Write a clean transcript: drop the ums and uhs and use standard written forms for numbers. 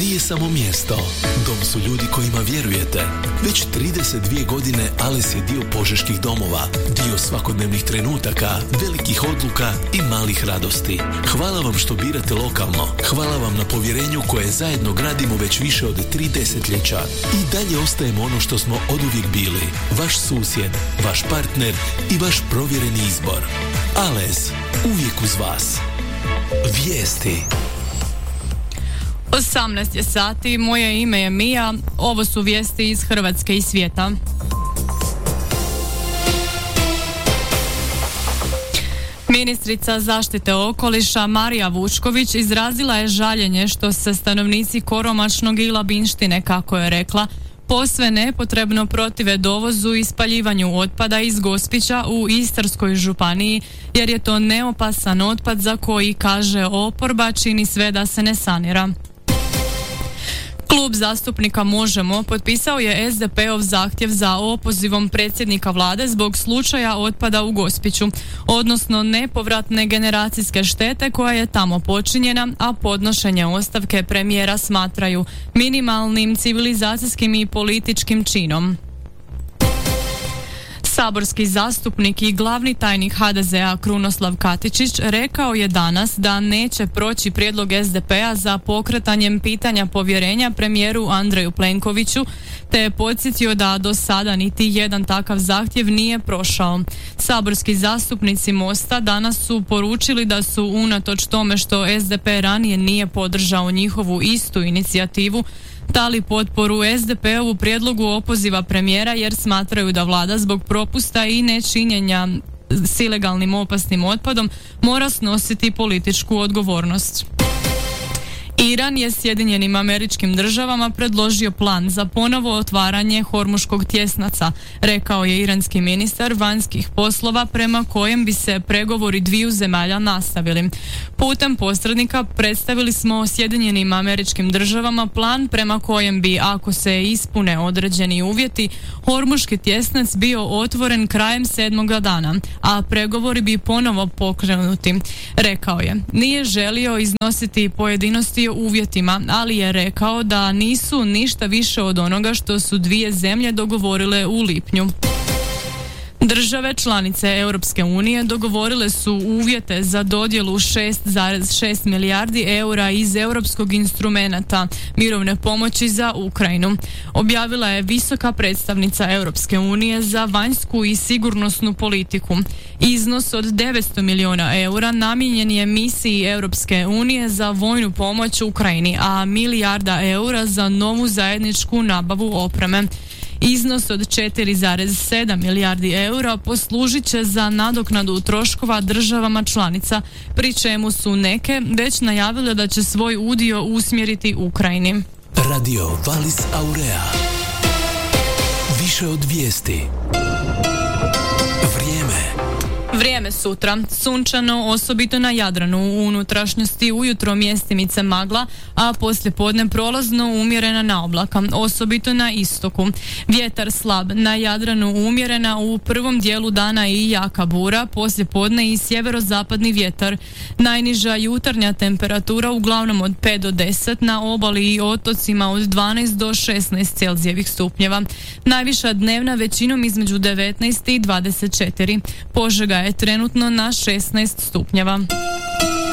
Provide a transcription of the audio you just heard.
nije samo mjesto. Dom su ljudi kojima vjerujete. Već 32 godine Ales je dio požeških domova, dio svakodnevnih trenutaka, velikih odluka i malih radosti. Hvala vam što birate lokalno. Hvala vam na povjerenju koje zajedno gradimo već više od 3 desetljeća. I dalje ostajemo ono što smo oduvijek bili. Vaš susjed, vaš partner i vaš provjereni izbor. Ales, uvijek uz vas. Vijesti. 18 je sati, moje ime je Mija, ovo su vijesti iz Hrvatske i svijeta. Ministrica zaštite okoliša Marija Vučković izrazila je žaljenje što se stanovnici Koromačnog i Labinštine, kako je rekla, posve nepotrebno protive dovozu i spaljivanju otpada iz Gospića u Istarskoj županiji, jer je to neopasan otpad za koji, kaže oporba, čini sve da se ne sanira. Klub zastupnika Možemo potpisao je SDP-ov zahtjev za opozivom predsjednika vlade zbog slučaja otpada u Gospiću, odnosno nepovratne generacijske štete koja je tamo počinjena, a podnošenje ostavke premijera smatraju minimalnim civilizacijskim i političkim činom. Saborski zastupnik i glavni tajnik HDZ-a Krunoslav Katičić rekao je danas da neće proći prijedlog SDP-a za pokretanjem pitanja povjerenja premijeru Andreju Plenkoviću, te je podsjetio da do sada niti jedan takav zahtjev nije prošao. Saborski zastupnici Mosta danas su poručili da su unatoč tome što SDP ranije nije podržao njihovu istu inicijativu, dali potporu SDP-ovu prijedlogu opoziva premijera jer smatraju da vlada zbog propusta i nečinjenja s ilegalnim opasnim otpadom mora snositi političku odgovornost. Iran je Sjedinjenim Američkim Državama predložio plan za ponovo otvaranje Hormuškog tjesnaca, rekao je iranski ministar vanjskih poslova, prema kojem bi se pregovori dviju zemalja nastavili. Putem posrednika predstavili smo Sjedinjenim Američkim Državama plan prema kojem bi, ako se ispune određeni uvjeti, Hormuški tjesnac bio otvoren krajem 7. dana, a pregovori bi ponovo pokrenuti, rekao je. Nije želio iznositi pojedinosti o uvjetima, ali je rekao da nisu ništa više od onoga što su dvije zemlje dogovorile u lipnju. Države članice Europske unije dogovorile su uvjete za dodjelu 6,6 milijardi eura iz europskog instrumenta mirovne pomoći za Ukrajinu. Objavila je visoka predstavnica Europske unije za vanjsku i sigurnosnu politiku. Iznos od 900 milijuna eura namijenjen je misiji Europske unije za vojnu pomoć Ukrajini, a milijarda eura za novu zajedničku nabavu opreme. Iznos od 4,7 milijardi eura poslužit će za nadoknadu troškova državama članica, pri čemu su neke već najavile da će svoj udio usmjeriti Ukrajini. Radio Valis Aurea. Više od vijesti. Vrijeme sutra. Sunčano, osobito na Jadranu. U unutrašnjosti ujutro mjestimice magla, a poslije podne prolazno umjerena naoblaka, osobito na istoku. Vjetar slab, na Jadranu umjerena, u prvom dijelu dana i jaka bura, poslije podne i sjeverozapadni vjetar. Najniža jutarnja temperatura uglavnom od 5 do 10, na obali i otocima od 12 do 16 Celzijevih stupnjeva. Najviša dnevna većinom između 19 i 24. Požega je trenutno na 16 stupnjeva.